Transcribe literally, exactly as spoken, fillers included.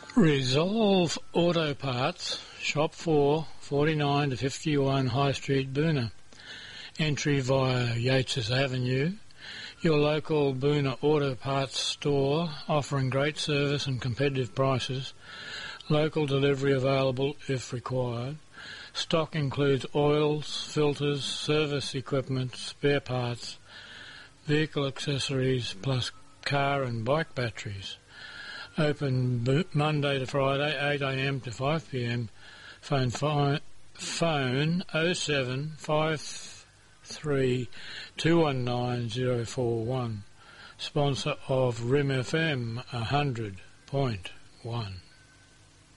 Resolve Auto Parts, Shop four, forty-nine to fifty-one High Street, Boona. Entry via Yates's Avenue. Your local Boona Auto Parts store offering great service and competitive prices. Local delivery available if required. Stock includes oils, filters, service equipment, spare parts, vehicle accessories plus car and bike batteries. Open bo- Monday to Friday, eight a m to five p m. Phone fi- phone oh seven five three two one nine oh four one. Sponsor of R I M F M one hundred point one.